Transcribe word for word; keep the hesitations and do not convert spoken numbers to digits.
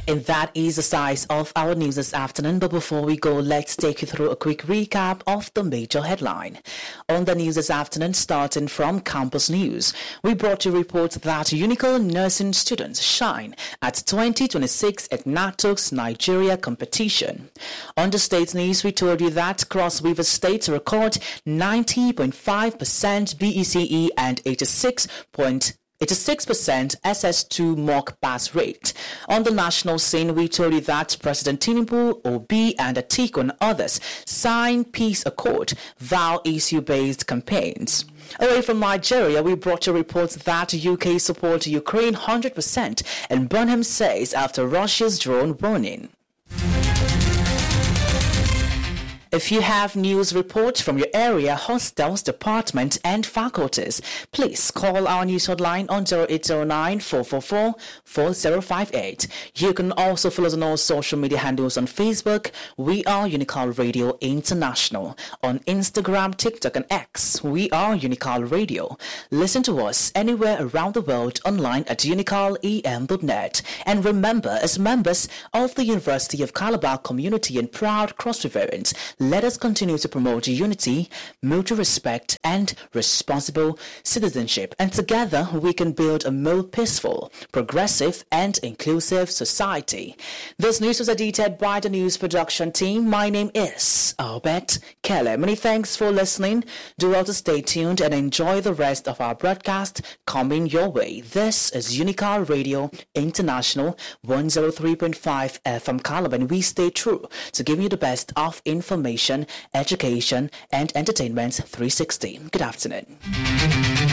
And that is the size of our news this afternoon. But before we go, let's take you through a quick recap of the major headline. On the news this afternoon, starting from Campus News, we brought you reports that Unical nursing students shine at twenty twenty-six at NATO's Nigeria competition. On the state news, we told you that Cross River State record ninety point five percent B E C E and eighty-six point eighty-six percent S S two mock pass rate. On the national scene, we told you that President Tinubu, Obi, and Atiku and others signed peace accord, vow issue-based campaigns. Away from Nigeria, we brought you reports that U K support Ukraine one hundred percent, and Burnham says after Russia's drone warning. If you have news reports from your area, hostels, department, and faculties, please call our news hotline on zero eight zero nine, four four four, four zero five eight. You can also follow us on all social media handles on Facebook. We are Unical Radio International. On Instagram, TikTok, and X, we are Unical Radio. Listen to us anywhere around the world online at unical e m dot net. And remember, as members of the University of Calabar community and proud Cross Riverians, let us continue to promote unity, mutual respect, and responsible citizenship. And together, we can build a more peaceful, progressive, and inclusive society. This news was edited by the news production team. My name is Albert Keller. Many thanks for listening. Do well to stay tuned and enjoy the rest of our broadcast coming your way. This is Unical Radio International, one oh three point five F M Calabar, and we stay true to giving you the best of information, education, and entertainment three sixty. Good afternoon.